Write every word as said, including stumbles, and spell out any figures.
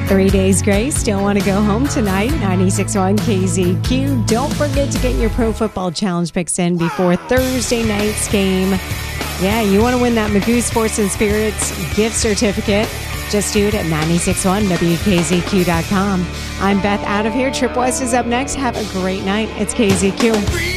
Three days grace. Still want to go home tonight. ninety-six point one K Z Q. Don't forget to get your Pro Football Challenge picks in before Thursday night's game. Yeah, you want to win that Magoo Sports and Spirits gift certificate. Just do it at ninety-six point one W K Z Q dot com. I'm Beth out of here. Trip West is up next. Have a great night. It's K Z Q.